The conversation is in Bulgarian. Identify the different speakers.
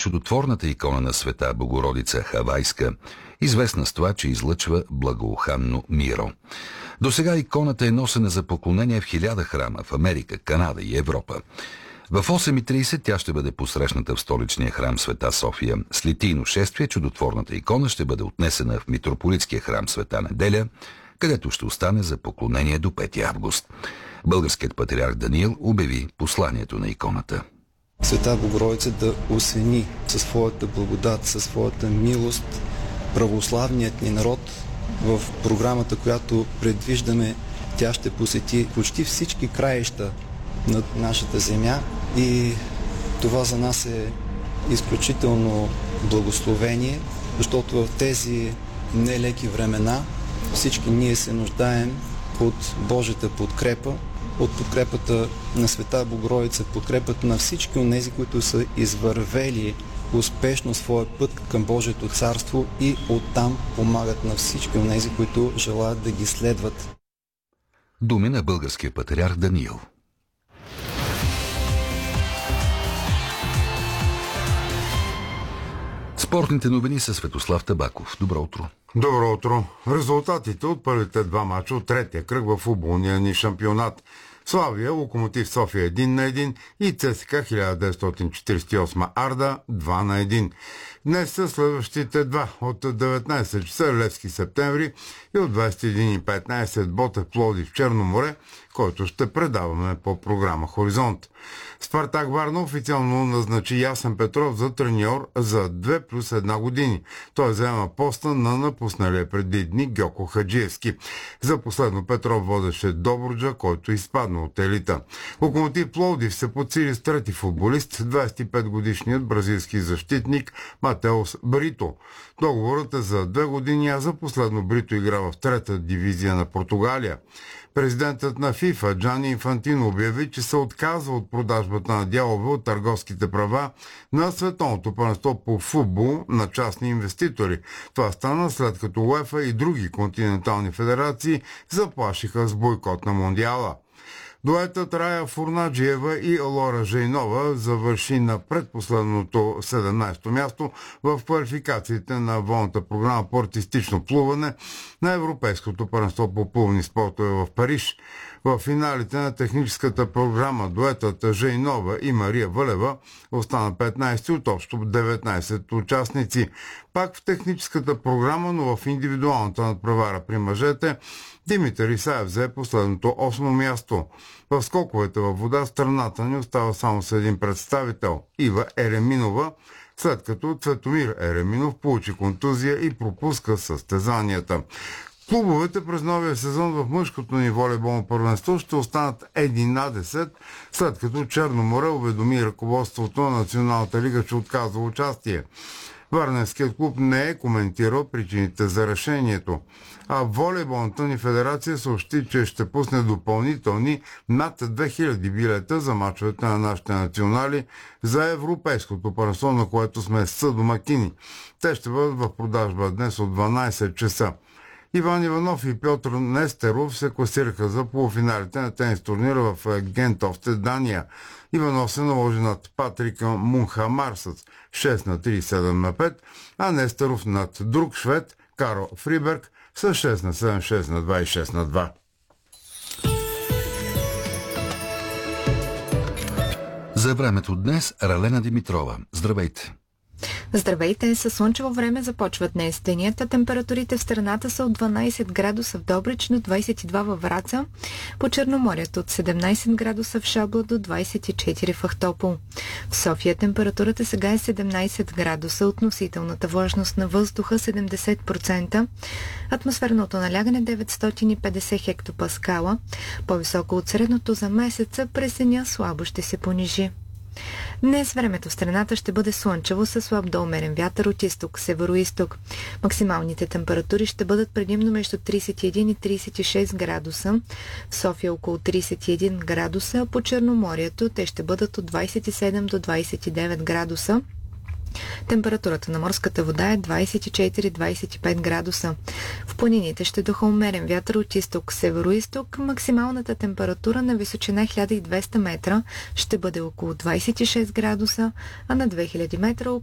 Speaker 1: чудотворната икона на света Богородица Хавайска, известна с това, че излъчва благоуханно миро. До сега иконата е носена за поклонение в 1000 храма в Америка, Канада и Европа. В 8:30 тя ще бъде посрещната в столичния храм Света София. С литийно шествие чудотворната икона ще бъде отнесена в митрополитския храм Света Неделя, където ще остане за поклонение до 5 август. Българският патриарх Даниил обяви посланието на иконата.
Speaker 2: Света Богородица да осени със своята благодат, със своята милост православният ни народ. В програмата, която предвиждаме, тя ще посети почти всички краища над нашата земя и това за нас е изключително благословение, защото в тези нелеки времена всички ние се нуждаем от Божията подкрепа, от подкрепата на Света Богородица, подкрепата на всички онези, които са извървели успешно своя път към Божието царство и оттам помагат на всички онези, които желаят да ги следват.
Speaker 1: Думи на българския патриарх Даниил. Спортните новини са Светослав Табаков. Добро утро.
Speaker 3: Добро утро. Резултатите от първите два мача от третия кръг в футболния ни шампионат. Славия, Локомотив София 1-1 и ЦСКА 1948 Арда 2-1. Днес са следващите два от 19 часа Левски Септември и от 21:15 Ботев Пловдив Черно море, който ще предаваме по програма Хоризонт. Спартак Варна официално назначи Ясен Петров за треньор за 2+1 години. Той заема поста на напусналия преди дни Гьоко Хаджиевски. За последно Петров водеше Добруджа, който изпадна от елита. Локомотив Пловдив се подсили с трети футболист, 25-годишният бразилски защитник Матеос Брито. Договорът е за 2 години, а за последно Брито игра в трета дивизия на Португалия. Президентът на ФИФА Джани Инфантино обяви, че се отказва от продажбата на дялове от търговските права на Световното първенство по футбол на частни инвеститори. Това стана след като УЕФА и други континентални федерации заплашиха с бойкот на Мондиала. Дуетът Рая Фурнаджиева и Лора Жейнова завърши на предпоследното 17-то място в квалификациите на волната програма по артистично плуване на Европейското първенство по плувни спортове в Париж. В финалите на техническата програма дуетът Жейнова и Мария Вълева остана 15 от общо 19 участници. Пак в техническата програма, но в индивидуалната надпревара при мъжете, Димитър Исаев взе последното 8 място. В скоковете във вода страната ни остава само с един представител – Ива Ереминова, след като Цветомир Ереминов получи контузия и пропуска състезанията. Клубовете през новия сезон в мъжкото ни волейболно първенство ще останат 11, след като Черно море уведоми ръководството на Националната лига, че отказва участие. Варненският клуб не е коментирал причините за решението, а волейболната ни федерация съобщи, че ще пусне допълнителни над 2000 билета за мачовете на нашите национали за Европейското първенство, на което сме съдомакини. Те ще бъдат в продажба днес от 12 часа. Иван Иванов и Пьотър Нестеров се класираха за полуфиналите на тенис турнира в Гентофте, Дания. Иванов се наложи над Патрика Мунхамар с 6-3, 7-5, а Нестеров над друг швед Каро Фриберг с 6-7, 6-2 и 6-2.
Speaker 1: За времето днес Ралена Димитрова. Здравейте!
Speaker 4: Здравейте! Със слънчево време започват днес денята. Температурите в страната са от 12 градуса в Добрич до 22 във Враца, по Черноморието от 17 градуса в Шабла до 24 в Ахтопол. В София температурата сега е 17 градуса, относителната влажност на въздуха 70%, атмосферното налягане 950 хектопаскала, по-високо от средното за месеца, през деня слабо ще се понижи. Днес времето в страната ще бъде слънчево със слаб до умерен вятър от изток, северо-изток. Максималните температури ще бъдат предимно между 31 и 36 градуса. В София около 31 градуса, а по Черноморието те ще бъдат от 27 до 29 градуса. Температурата на морската вода е 24-25 градуса. В планините ще духа умерен вятър от изток, северо-изток. Максималната температура на височина 1200 метра ще бъде около 26 градуса, а на 2000 метра около